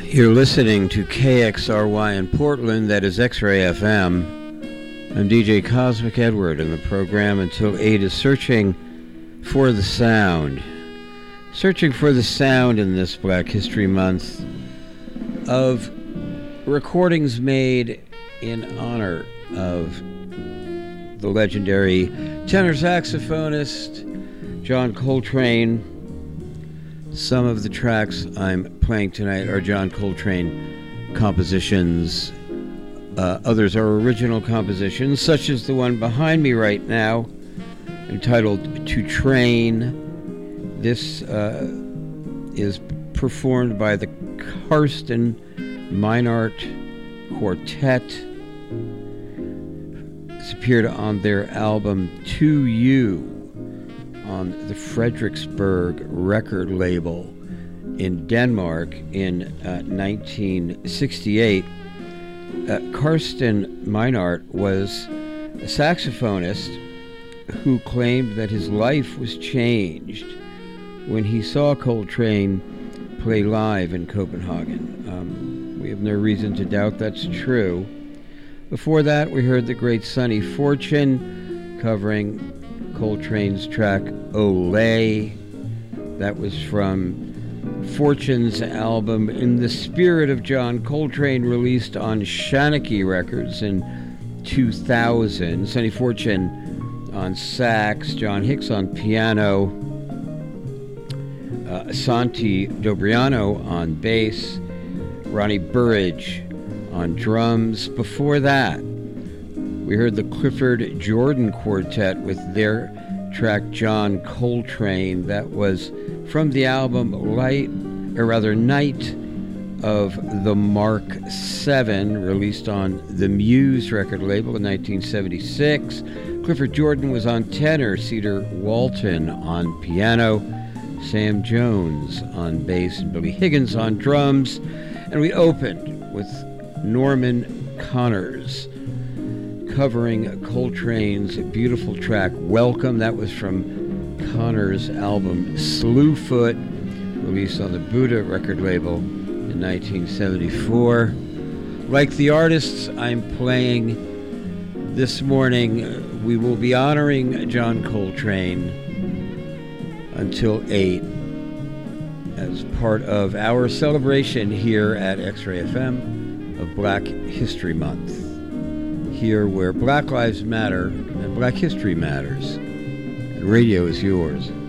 You're listening to KXRY in Portland, that is X-Ray FM. I'm DJ Cosmic Edward, and the program until 8 is searching for the sound. Searching for the sound in this Black History Month of recordings made in honor of the legendary tenor saxophonist John Coltrane. Some of the tracks I'm playing tonight are John Coltrane compositions. Others are original compositions, such as the one behind me right now, entitled To Train. This is performed by the Karsten Meinert Quartet. It's appeared on their album To You on the Frederiksberg record label in Denmark in 1968. Karsten Meinert was a saxophonist who claimed that his life was changed when he saw Coltrane play live in Copenhagen. We have no reason to doubt that's true. Before that, we heard the great Sonny Fortune covering Coltrane's track Olé. That was from Fortune's album In the Spirit of John Coltrane, released on Shanachie Records in 2000. Sonny Fortune on sax, John Hicks on piano, Santi Dobriano on bass, Ronnie Burridge on drums. Before that, we heard the Clifford Jordan Quartet with their track John Coltrane. That was from the album Night of the Mark VII, released on the Muse record label in 1976. Clifford Jordan was on tenor, Cedar Walton on piano, Sam Jones on bass, and Billy Higgins on drums. And we opened with Norman Connors covering Coltrane's beautiful track Welcome. That was from Connors' album Slewfoot, released on the Buddha record label in 1974. Like the artists I'm playing this morning, we will be honoring John Coltrane until 8 as part of our celebration here at X-Ray FM of Black History Month. Here where Black Lives Matter and Black History matters. And radio is yours.